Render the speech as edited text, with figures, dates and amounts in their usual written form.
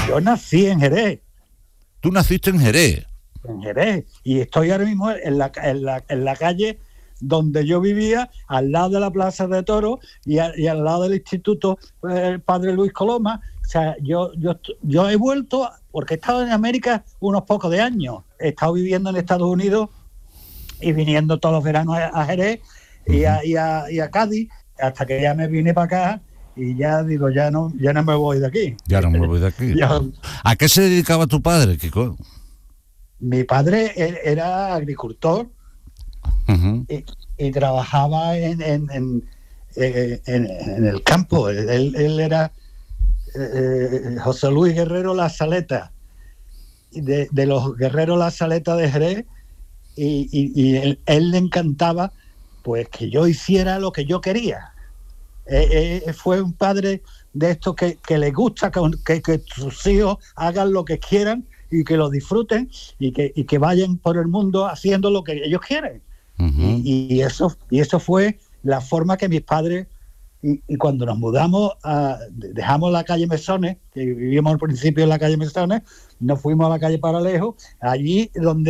Yo nací en Jerez. Tú naciste en Jerez. En Jerez. Y estoy ahora mismo en la calle donde yo vivía, al lado de la Plaza de Toros y al lado del Instituto Padre Luis Coloma. O sea, yo he vuelto, porque he estado en América unos pocos de años. He estado viviendo en Estados Unidos y viniendo todos los veranos a Jerez y a Cádiz, hasta que ya me vine para acá y ya digo, ya no me voy de aquí. Ya no me voy de aquí. ¿A qué se dedicaba tu padre, Kiko? Mi padre era agricultor. Uh-huh. Y trabajaba en el campo. Él era José Luis Guerrero La Saleta, de los Guerreros La Saleta de Jerez, y él le encantaba pues que yo hiciera lo que yo quería. Fue un padre de estos que le gusta que sus hijos hagan lo que quieran y que lo disfruten y que vayan por el mundo haciendo lo que ellos quieren. Uh-huh. Y eso fue la forma que mis padres, y cuando nos mudamos, dejamos la calle Mesones, que vivíamos al principio en la calle Mesones, nos fuimos a la calle Paralejo, allí donde